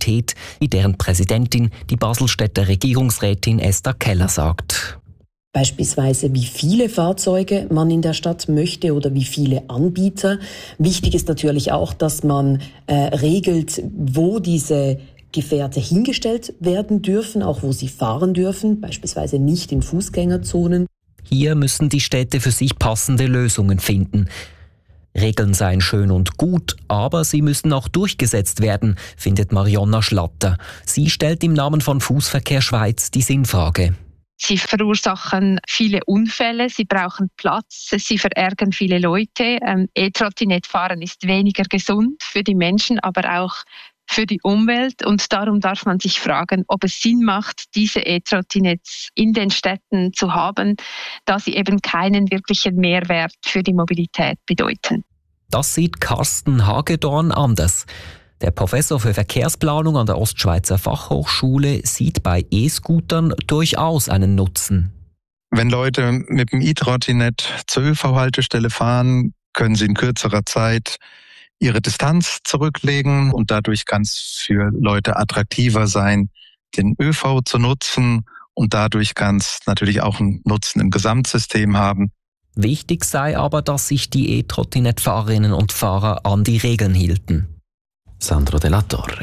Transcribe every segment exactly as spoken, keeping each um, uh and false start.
Mobilität, wie deren Präsidentin, die Baselstädter Regierungsrätin Esther Keller, sagt. Beispielsweise, wie viele Fahrzeuge man in der Stadt möchte oder wie viele Anbieter. Wichtig ist natürlich auch, dass man äh, regelt, wo diese Gefährte hingestellt werden dürfen, auch wo sie fahren dürfen, beispielsweise nicht in Fußgängerzonen. Hier müssen die Städte für sich passende Lösungen finden. Regeln seien schön und gut, aber sie müssen auch durchgesetzt werden, findet Marionna Schlatter. Sie stellt im Namen von Fußverkehr Schweiz die Sinnfrage. Sie verursachen viele Unfälle, sie brauchen Platz, sie verärgern viele Leute. Ähm, E-Trottinett-Fahren ist weniger gesund für die Menschen, aber auch für die Umwelt. Und darum darf man sich fragen, ob es Sinn macht, diese E-Trottinetts in den Städten zu haben, da sie eben keinen wirklichen Mehrwert für die Mobilität bedeuten. Das sieht Carsten Hagedorn anders. Der Professor für Verkehrsplanung an der Ostschweizer Fachhochschule sieht bei E-Scootern durchaus einen Nutzen. Wenn Leute mit dem E-Trottinett zur ÖV-Haltestelle fahren, können sie in kürzerer Zeit ihre Distanz zurücklegen und dadurch kann es für Leute attraktiver sein, den ÖV zu nutzen und dadurch kann es natürlich auch einen Nutzen im Gesamtsystem haben. Wichtig sei aber, dass sich die E-Trottinett-Fahrerinnen und Fahrer an die Regeln hielten. Sandro Della Torre.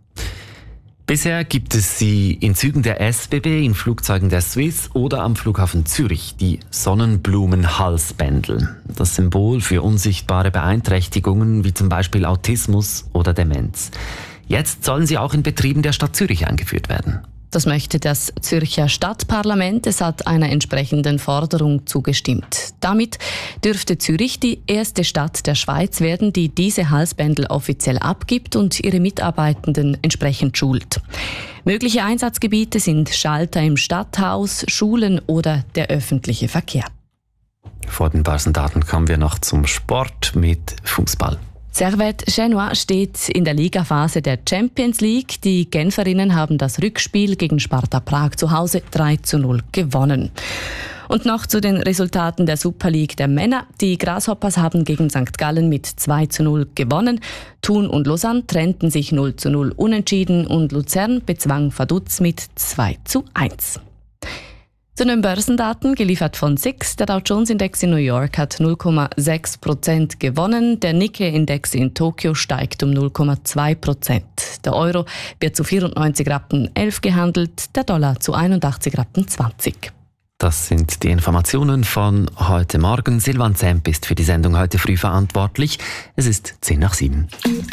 Bisher gibt es sie in Zügen der S B B, in Flugzeugen der Swiss oder am Flughafen Zürich, die Sonnenblumenhalsbändel. Das Symbol für unsichtbare Beeinträchtigungen wie zum Beispiel Autismus oder Demenz. Jetzt sollen sie auch in Betrieben der Stadt Zürich eingeführt werden. Das möchte das Zürcher Stadtparlament. Es hat einer entsprechenden Forderung zugestimmt. Damit dürfte Zürich die erste Stadt der Schweiz werden, die diese Halsbändel offiziell abgibt und ihre Mitarbeitenden entsprechend schult. Mögliche Einsatzgebiete sind Schalter im Stadthaus, Schulen oder der öffentliche Verkehr. Vor den Börsendaten kommen wir noch zum Sport mit Fußball. Servette Genua steht in der Ligaphase der Champions League. Die Genferinnen haben das Rückspiel gegen Sparta Prag zu Hause drei zu null gewonnen. Und noch zu den Resultaten der Super League der Männer. Die Grasshoppers haben gegen Sankt Gallen mit zwei zu null gewonnen. Thun und Lausanne trennten sich null zu null unentschieden und Luzern bezwang Vaduz mit zwei zu eins. Zu den Börsendaten, geliefert von S I X. Der Dow Jones Index in New York hat null Komma sechs Prozent gewonnen. Der Nikkei Index in Tokio steigt um null Komma zwei Prozent. Der Euro wird zu vierundneunzig Rappen elf gehandelt, der Dollar zu einundachtzig Rappen zwanzig. Das sind die Informationen von heute Morgen. Silvan Zemp ist für die Sendung heute früh verantwortlich. Es ist zehn nach sieben.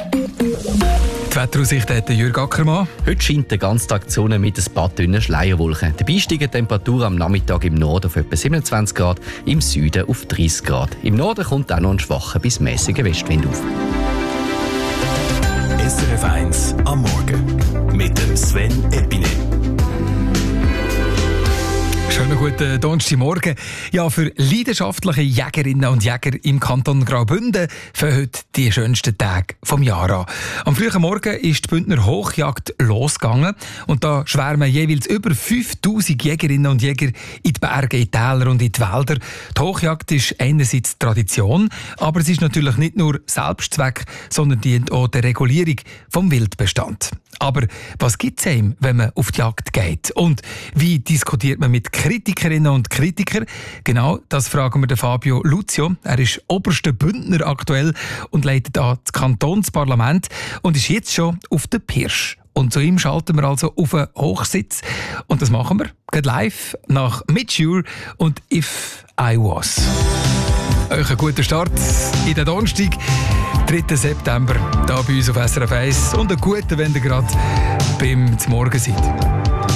Die Wetteraussicht hat Jürg Ackermann. Heute scheint der ganze Tag die Sonne mit ein paar dünnen Schleierwolken. Dabei steigen die Temperaturen am Nachmittag im Norden auf etwa siebenundzwanzig Grad, im Süden auf dreißig Grad. Im Norden kommt auch noch ein schwacher bis mäßiger Westwind auf. S R F eins am Morgen mit dem Sven Epine. Schönen guten Donnerstagmorgen. Ja, für leidenschaftliche Jägerinnen und Jäger im Kanton Graubünden fangen heute die schönsten Tage vom Jahr an. Am frühen Morgen ist die Bündner Hochjagd losgegangen und da schwärmen jeweils über fünftausend Jägerinnen und Jäger in die Berge, in die Täler und in die Wälder. Die Hochjagd ist einerseits Tradition, aber es ist natürlich nicht nur Selbstzweck, sondern dient auch der Regulierung vom Wildbestand. Aber was gibt es einem, wenn man auf die Jagd geht? Und wie diskutiert man mit Kritikerinnen und Kritikern? Genau, das fragen wir den Fabio Luzio. Er ist oberster Bündner aktuell und leitet da das Kantonsparlament und ist jetzt schon auf der Pirsch. Und zu ihm schalten wir also auf einen Hochsitz. Und das machen wir gerade live nach Mature und If I Was. Euch einen guten Start in den Donnerstag, dritten September, hier bei uns auf S R F eins. Und einen guten, wenn ihr gerade beim Morgen seid.